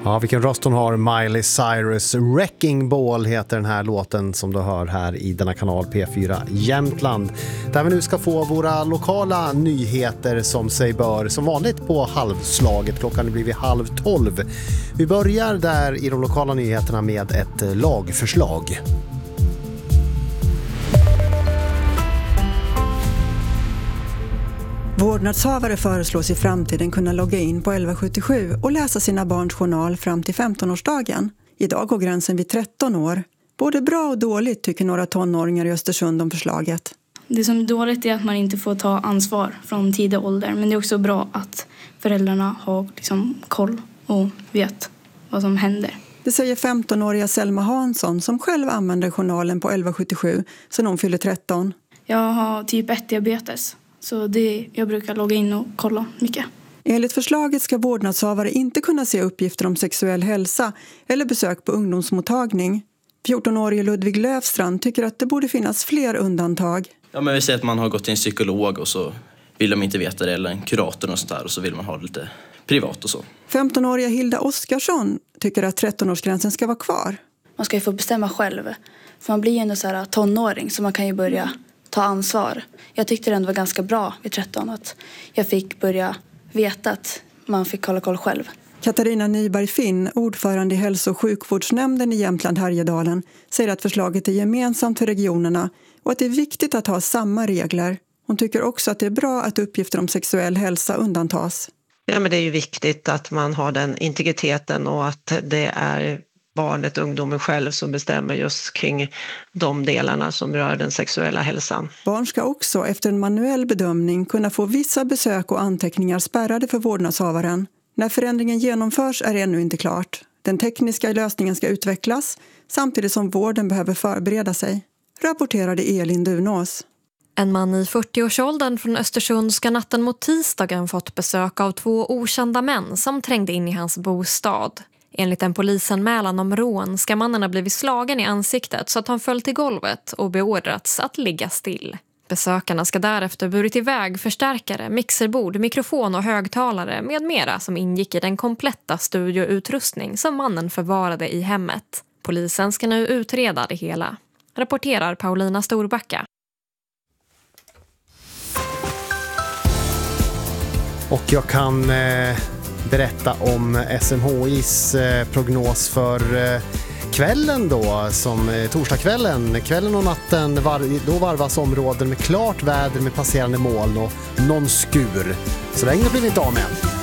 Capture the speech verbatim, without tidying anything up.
Ja, vilken röst hon har. Miley Cyrus. Wrecking Ball heter den här låten som du hör här i denna kanal P fyra Jämtland. Där vi nu ska få våra lokala nyheter som sig bör. Som vanligt på halvslaget. Klockan blir vid halv tolv. Vi börjar där i de lokala nyheterna med ett lagförslag. Vårdnadshavare föreslås i framtiden kunna logga in på elva sjuttiosju och läsa sina barns journal fram till femtonårsdagen. Idag går gränsen vid tretton år. Både bra och dåligt tycker några tonåringar i Östersund om förslaget. Det som är dåligt är att man inte får ta ansvar från tidig ålder. Men det är också bra att föräldrarna har liksom koll och vet vad som händer. Det säger femtonåriga Selma Hansson som själv använder journalen på elva sjuttiosju sedan hon fyller tretton. Jag har typ ett diabetes. Så det, jag brukar logga in och kolla mycket. Enligt förslaget ska vårdnadshavare inte kunna se uppgifter om sexuell hälsa eller besök på ungdomsmottagning. fjortonårige Ludvig Löfstrand tycker att det borde finnas fler undantag. Ja, men vi säger att man har gått till en psykolog och så vill de inte veta det, eller en kurator och sånt där, och så vill man ha det lite privat och så. femtonåriga Hilda Oskarsson tycker att trettonårsgränsen ska vara kvar. Man ska ju få bestämma själv. För man blir ju ändå så här tonåring så man kan ju börja ta ansvar. Jag tyckte det ändå var ganska bra vid tretton att jag fick börja veta att man fick hålla koll själv. Katarina Nyberg-Finn, ordförande i hälso- och sjukvårdsnämnden i Jämtland-Härjedalen, säger att förslaget är gemensamt för regionerna och att det är viktigt att ha samma regler. Hon tycker också att det är bra att uppgifter om sexuell hälsa undantas. Ja, men det är ju viktigt att man har den integriteten och att det är barnet, ungdomen själv som bestämmer just kring de delarna som rör den sexuella hälsan. Barn ska också efter en manuell bedömning kunna få vissa besök och anteckningar spärrade för vårdnadshavaren. När förändringen genomförs är det ännu inte klart. Den tekniska lösningen ska utvecklas samtidigt som vården behöver förbereda sig. Rapporterade Elin Dunås. En man i fyrtioårsåldern från Östersund ska natten mot tisdagen fått besök av två okända män som trängde in i hans bostad. Enligt en polisanmälan om rån ska mannen ha blivit slagen i ansiktet så att han föll till golvet och beordrats att ligga still. Besökarna ska därefter burit iväg förstärkare, mixerbord, mikrofon och högtalare med mera som ingick i den kompletta studioutrustning som mannen förvarade i hemmet. Polisen ska nu utreda det hela. Rapporterar Paulina Storbacka. Och jag kan eh, berätta om S M H I:s eh, prognos för eh, kvällen då, som eh, torsdagskvällen. Kvällen och natten, var, då varvas områden med klart väder med passerande moln och någon skur. Så regnet blir vi inte av med.